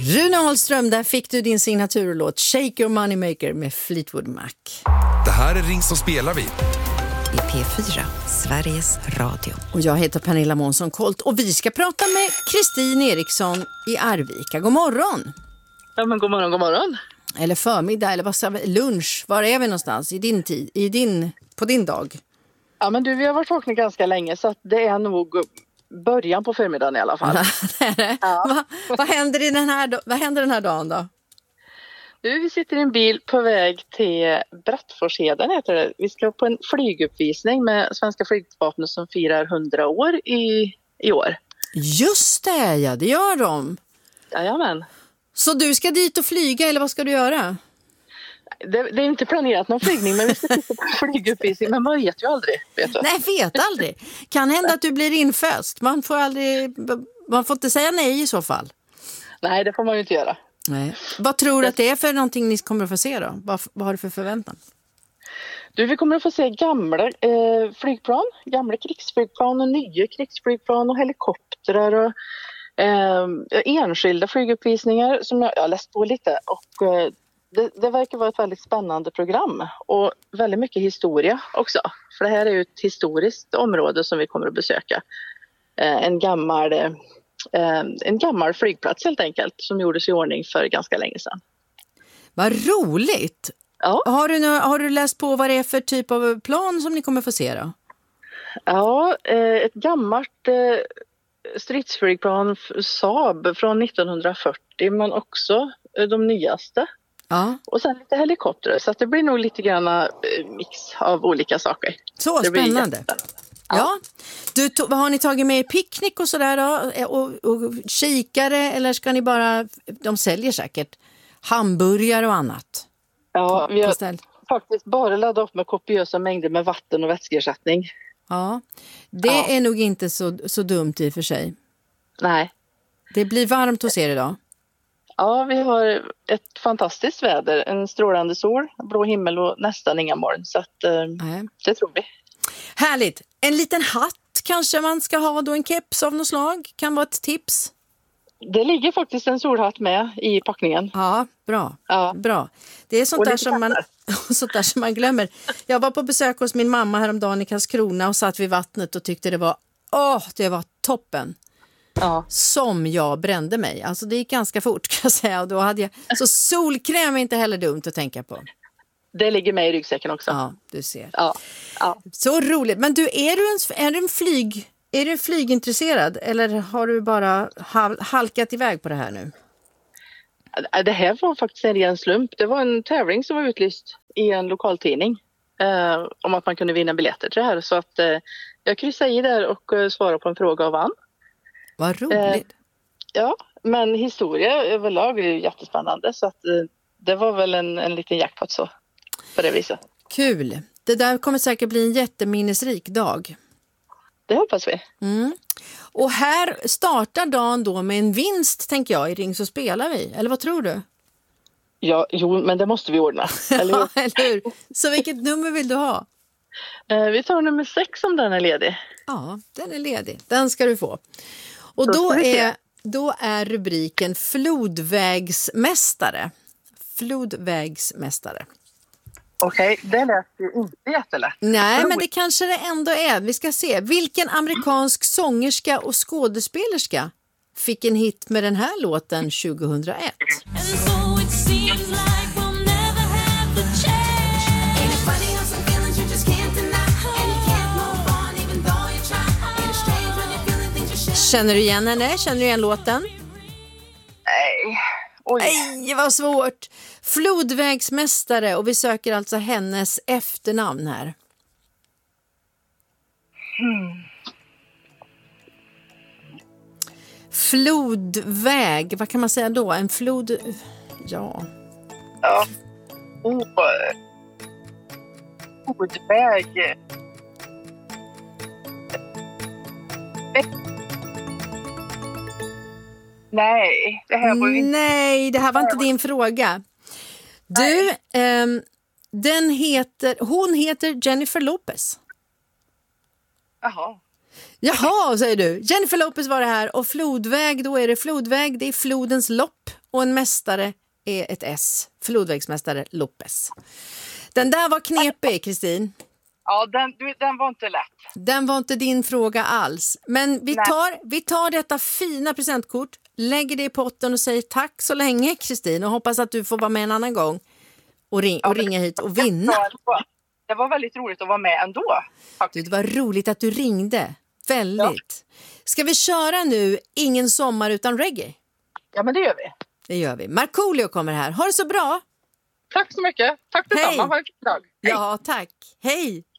Rune Ahlström, där fick du din signaturlåt Shake Your Moneymaker med Fleetwood Mac. Det här är Ring så spelar vi. I P4, Sveriges Radio. Och jag heter Pernilla Månsson Kolt och vi ska prata med Kristin Eriksson i Arvika. God morgon! Ja, men god morgon. Eller förmiddag, eller vad sa vi? Lunch. Var är vi någonstans i din tid? På din dag? Ja, men du, vi har varit vakna ganska länge så att det är nog början på förmiddagen i alla fall. Det är det. Ja. Vad händer den här dagen då? Du, vi sitter i en bil på väg till Brattforsheden heter det. Vi ska på en flyguppvisning med Svenska flygvapnet som firar 100 år i år. Just det, ja, det gör de. Jajamän. Så du ska dit och flyga eller vad ska du göra? Det är inte planerat någon flygning men vi ska titta på flyguppvisning. Men man vet ju aldrig, vet du. Nej, vet aldrig. Kan hända att du blir inföst. Man får inte säga nej i så fall. Nej, det får man ju inte göra. Nej. Vad tror du att det är för någonting ni kommer att få se då? Vad har du för förväntan? Du, vi kommer att få se gamla flygplan, gamla krigsflygplan och nya krigsflygplan och helikoptrar och enskilda flyguppvisningar som jag har läst på lite och det verkar vara ett väldigt spännande program och väldigt mycket historia också. För det här är ju ett historiskt område som vi kommer att besöka. En gammal flygplats helt enkelt som gjordes i ordning för ganska länge sedan. Vad roligt! Ja. Har du läst på vad det är för typ av plan som ni kommer få se då? Ja, ett gammalt stridsflygplan Saab från 1940 men också de nyaste. Ja. Och sen lite helikoptrar så att det blir nog lite grann mix av olika saker. Så det spännande. Ja. Vad har ni tagit med picknick och sådär då? Och kikare eller ska ni bara, de säljer säkert hamburgare och annat? Ja, vi har faktiskt bara laddat upp med kopiösa mängder med vatten och vätskeersättning. Ja, det är nog inte så dumt i och för sig. Nej. Det blir varmt hos er idag. Ja, vi har ett fantastiskt väder. En strålande sol, blå himmel och nästan inga moln. Så att, det tror vi. Härligt. En liten hatt kanske man ska ha då, en keps av något slag. Kan vara ett tips. Det ligger faktiskt en solhatt med i packningen. Ja, bra. Ja. Bra. Det är sånt där som man glömmer. Jag var på besök hos min mamma häromdagen i Karlskrona och satt vid vattnet och tyckte det var toppen. Ja. Som jag brände mig. Alltså det gick ganska fort kan jag säga. Och då hade jag... Så solkräm är inte heller dumt att tänka på. Det ligger med i ryggsäcken också. Ja, du ser. Ja. Så roligt. Men du, är du flygintresserad eller har du bara halkat iväg på det här nu? Det här var faktiskt en ren slump. Det var en tävling som var utlyst i en lokaltidning om att man kunde vinna biljetter till det här. Så att jag kryssade i där och svarade på en fråga och vann. Vad roligt. Ja, men historia överlag är ju jättespännande så att det var väl en liten jackpot så på det viset. Kul. Det där kommer säkert bli en jätteminnesrik dag. Det hoppas vi. Mm. Och här startar dagen då med en vinst tänker jag i Ring så spelar vi. Eller vad tror du? Ja, jo, men det måste vi ordna. Eller hur? Ja, eller hur? Så vilket nummer vill du ha? Vi tar nummer 6 om den är ledig. Ja, den är ledig. Den ska du få. Och då är rubriken Flodvägsmästare. Flodvägsmästare. Okej, det lät ju inte jättelätt. Nej, men det kanske det ändå är. Vi ska se. Vilken amerikansk sångerska och skådespelerska fick en hit med den här låten 2001? Känner du igen henne? Känner du igen låten? Nej. Oj. Nej, vad svårt. Flodvägsmästare och vi söker alltså hennes efternamn här. Flodväg, vad kan man säga då? En flod... Ja. Flodväg. Nej, det här var ju inte... Nej, det här var inte din fråga. Du, hon heter Jennifer Lopez. Jaha, säger du. Jennifer Lopez var det här och flodväg, då är det flodväg, det är flodens lopp och en mästare är ett S. Flodvägsmästare Lopez. Den där var knepig, Kristin. Ja, den var inte lätt. Den var inte din fråga alls. Men vi tar detta fina presentkort, lägger det i potten och säger tack så länge, Kristin. Och hoppas att du får vara med en annan gång och ringa hit och vinna. Det var väldigt roligt att vara med ändå. Det var roligt att du ringde. Väldigt. Ja. Ska vi köra nu Ingen sommar utan reggae? Ja, men det gör vi. Det gör vi. Markoolio kommer här. Ha det så bra. Tack så mycket. Tack detsamma. Ha en fin dag. Hej. Ja, tack. Hej.